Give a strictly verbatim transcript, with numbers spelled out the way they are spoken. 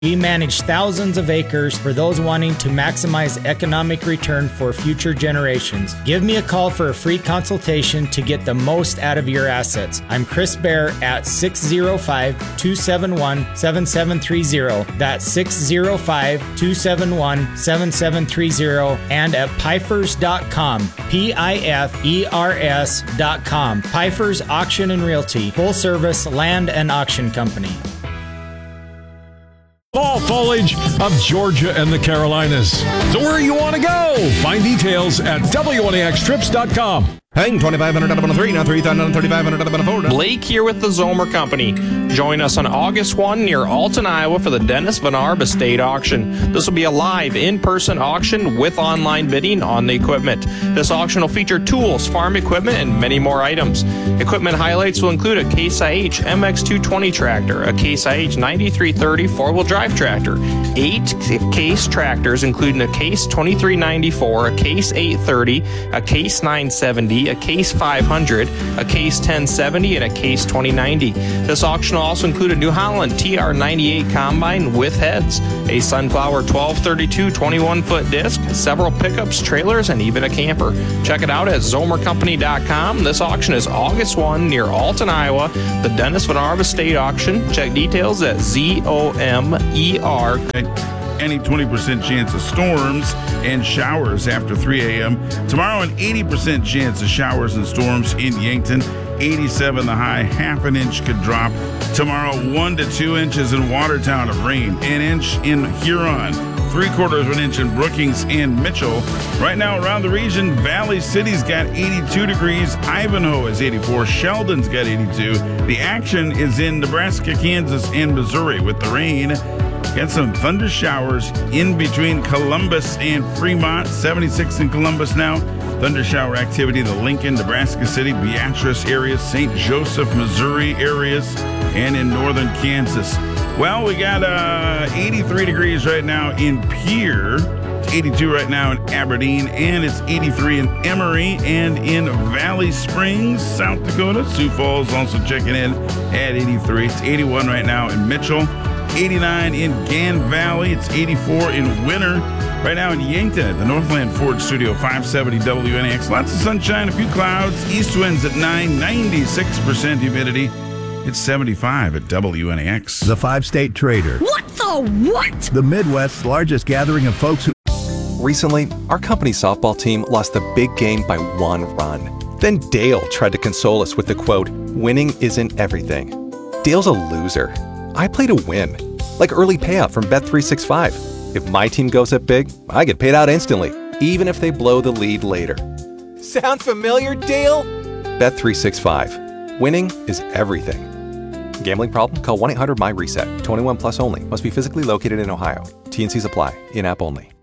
We manage thousands of acres for those wanting to maximize economic return for future generations. Give me a call for a free consultation to get the most out of your assets. I'm Chris Bear at six oh five, two seven one, seven seven three oh. That's six oh five, two seven one, seven seven three oh and at pifers dot com. P I F E R S dot com. Pifers Auction and Realty. Full service land and auction company. Fall foliage of Georgia and the Carolinas. So where you want to go? Find details at W N A X trips dot com. Hang twenty-five hundred up on a three, now three thousand thirty-five hundred up on a four. Blake here with the Zomer Company. Join us on August first near Alton, Iowa for the Dennis Van Arb Estate Auction. This will be a live in-person auction with online bidding on the equipment. This auction will feature tools, farm equipment, and many more items. Equipment highlights will include a Case I H M X two twenty tractor, a Case I H ninety-three thirty four-wheel drive tractor, eight Case tractors including a Case twenty-three ninety-four, a Case eight thirty, a Case nine seventy, a Case five hundred, a Case ten seventy, and a Case twenty ninety. This auction will also include a New Holland T R ninety-eight combine with heads, a Sunflower twelve thirty-two twenty-one foot disc, several pickups, trailers, and even a camper. Check it out at zomer company dot com. This auction is August first near Alton, Iowa, the Dennis Van Arb Estate Auction. Check details at Z O M E R. Any twenty percent chance of storms and showers after three a.m. Tomorrow, an eighty percent chance of showers and storms in Yankton. eighty-seven the high, half an inch could drop. Tomorrow, one to two inches in Watertown of rain, an inch in Huron, three quarters of an inch in Brookings and Mitchell. Right now around the region, Valley City's got eighty-two degrees, Ivanhoe is eighty-four, Sheldon's got eighty-two. The action is in Nebraska, Kansas, and Missouri with the rain. Got some thunder showers in between Columbus and Fremont, seventy-six in Columbus now. Thunder shower activity in the Lincoln, Nebraska City, Beatrice areas, Saint Joseph, Missouri areas, and in northern Kansas. Well, we got uh, eighty-three degrees right now in Pierre. It's eighty-two right now in Aberdeen, and it's eighty-three in Emory and in Valley Springs, South Dakota. Sioux Falls also checking in at eighty-three. It's eighty-one right now in Mitchell. eighty-nine in Gan Valley. It's eighty-four in Winter. Right now in Yankton at the Northland Ford Studio, five seventy W N A X. Lots of sunshine, a few clouds. East winds at nine, ninety-six percent humidity. It's seventy-five at W N A X. The Five-State Trader. What the what? The Midwest's largest gathering of folks who... Recently, our company softball team lost the big game by one run. Then Dale tried to console us with the quote, "Winning isn't everything." Dale's a loser. I play to win, like early payout from Bet three sixty-five. If my team goes up big, I get paid out instantly, even if they blow the lead later. Sound familiar, Dale? Bet three sixty-five. Winning is everything. Gambling problem? Call one eight hundred M Y RESET. twenty-one plus only. Must be physically located in Ohio. T and Cs apply. In-app only.